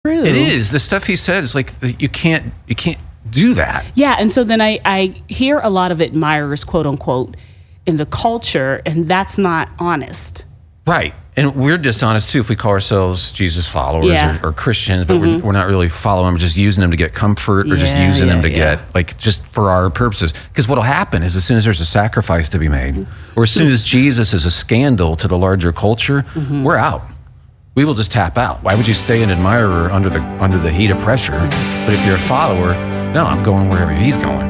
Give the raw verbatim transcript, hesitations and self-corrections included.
true. It is. The stuff he said is like, you can't, you can't do that. Yeah, and so then I, I hear a lot of admirers, quote unquote, in the culture, and that's not honest. Right. And we're dishonest too if we call ourselves Jesus followers Yeah. or, or Christians, but mm-hmm. we're, we're not really following them. We're just using them to get comfort or Yeah, just using yeah, them to yeah. get, like, just for our purposes. Because what'll happen is as soon as there's a sacrifice to be made, or as soon as Jesus is a scandal to the larger culture, mm-hmm. we're out. We will just tap out. Why would you stay an admirer under the under the heat of pressure? But if you're a follower, no, I'm going wherever he's going.